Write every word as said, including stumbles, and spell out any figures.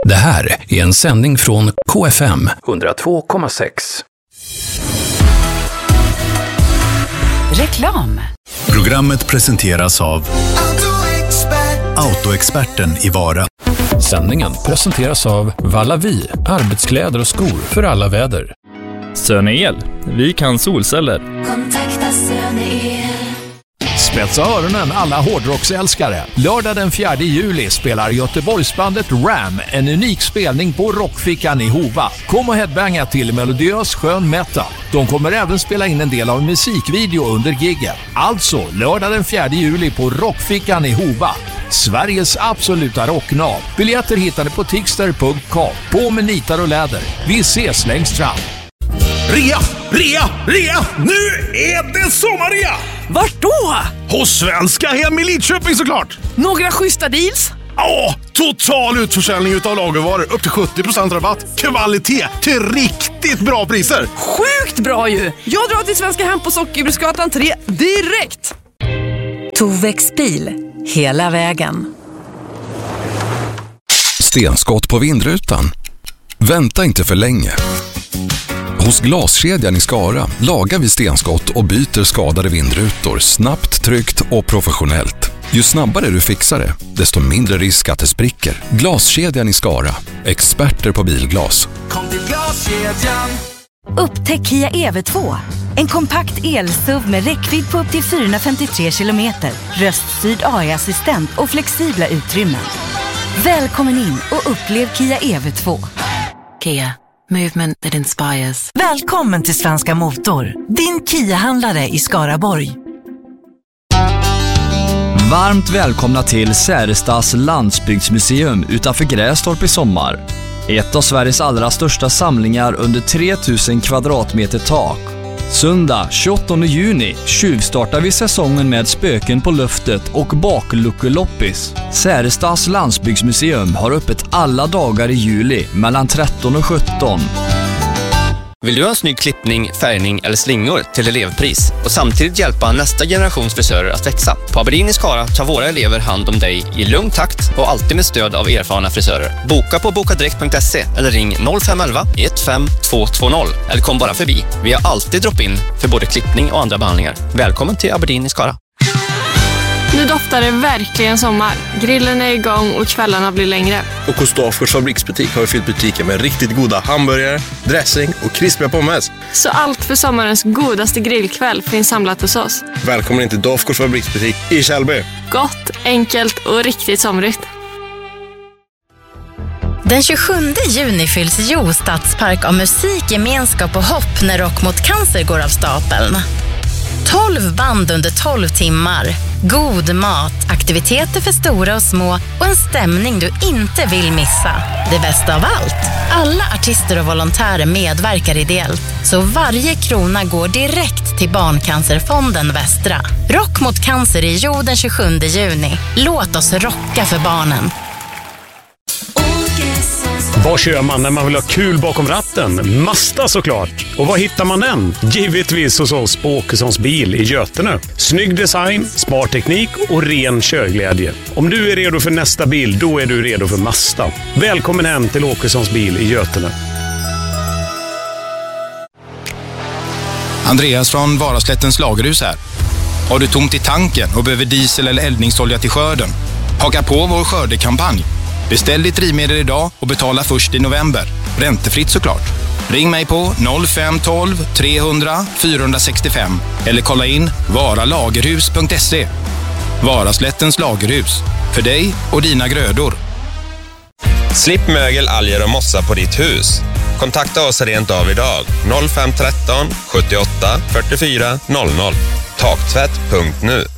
Det här är en sändning från K F M hundratvå komma sex. Reklam. Programmet presenteras av Autoexperten i Vara. Sändningen presenteras av Vallavi, arbetskläder och skor för alla väder. Söneel, vi kan solceller. Kontakta Söneel. Spetsa öronen alla hårdrocksälskare. Lördag den fjärde juli spelar Göteborgsbandet Ram en unik spelning på Rockfickan i Hova. Kom och headbanga till melodiös skön metal. De kommer även spela in en del av en musikvideo under giggen. Alltså lördag den fjärde juli på Rockfickan i Hova. Sveriges absoluta rocknav. Biljetter hittar ni på tixter punkt com. På med nitar och läder. Vi ses längst fram. Rea, rea, rea! Nu är det sommarrea! Vart då? Hos Svenska Hem i Lidköping såklart! Några schyssta deals? Ja, total utförsäljning utav lagervaror. Upp till sjuttio procent rabatt. Kvalitet till riktigt bra priser. Sjukt bra ju! Jag drar till Svenska Hem på Sockerbruksgatan tre direkt! Tovex bil, hela vägen. Stenskott på vindrutan. Vänta inte för länge. Hos Glaskedjan i Skara lagar vi stenskott och byter skadade vindrutor snabbt, tryggt och professionellt. Ju snabbare du fixar det, desto mindre risk att det spricker. Glaskedjan i Skara. Experter på bilglas. Kom till Glaskedjan. Upptäck Kia E V två. En kompakt el-S U V med räckvidd på upp till fyrahundrafemtiotre kilometer, röststyrd A I-assistent och flexibla utrymmen. Välkommen in och upplev Kia E V två. Kia. Movement that inspires. Välkommen till Svenska Motor, din Kia-handlare i Skaraborg. Varmt välkomna till Särestas landsbygdsmuseum utanför Grästorp i sommar. Ett av Sveriges allra största samlingar under tre tusen kvadratmeter tak. Söndag tjugoåttonde juni tjuvstartar vi säsongen med spöken på luftet och bakluckeloppis. Särestas landsbygdsmuseum har öppet alla dagar i juli mellan tretton och sjutton. Vill du ha en snygg klippning, färgning eller slingor till elevpris och samtidigt hjälpa nästa generations frisörer att växa? På Aberdeen i Skara tar våra elever hand om dig i lugn takt och alltid med stöd av erfarna frisörer. Boka på bokadirekt punkt se eller ring noll fem ett ett ett fem två två noll eller kom bara förbi. Vi har alltid drop-in för både klippning och andra behandlingar. Välkommen till Aberdeen i Skara. Nu doftar det verkligen sommar. Grillen är igång och kvällarna blir längre. Och hos Dafgårds fabriksbutik har vi fyllt butiken med riktigt goda hamburgare, dressing och krispiga pommes. Så allt för sommarens godaste grillkväll finns samlat hos oss. Välkommen in till Dafgårds fabriksbutik i Kjellby. Gott, enkelt och riktigt somrigt. Den tjugosjunde juni fylls Jo stadspark av musik, gemenskap och hopp när Rock mot cancer går av stapeln. tolv band under tolv timmar. God mat, aktiviteter för stora och små och en stämning du inte vill missa. Det bästa av allt. Alla artister och volontärer medverkar ideellt, så varje krona går direkt till Barncancerfonden Västra. Rock mot cancer i Jo den tjugosjunde juni. Låt oss rocka för barnen. Vad kör man när man vill ha kul bakom ratten? Mazda såklart. Och var hittar man den? Givetvis hos oss på Åkessons bil i Götene. Snygg design, smart teknik och ren körglädje. Om du är redo för nästa bil, då är du redo för Mazda. Välkommen hem till Åkessons bil i Götene. Andreas från Varaslättens lagerhus här. Har du tomt i tanken och behöver diesel eller eldningsolja till skörden? Haka på vår skördekampanj. Beställ ditt drivmedel idag och betala först i november. Räntefritt såklart. Ring mig på noll fem ett två tre hundra fyra sex fem eller kolla in varalagerhus punkt se. Varaslättens lagerhus. För dig och dina grödor. Slipp mögel, alger och mossa på ditt hus. Kontakta oss rent av idag. noll fem ett tre sjuttioåtta fyrtiofyra noll noll. Taktvätt punkt nu.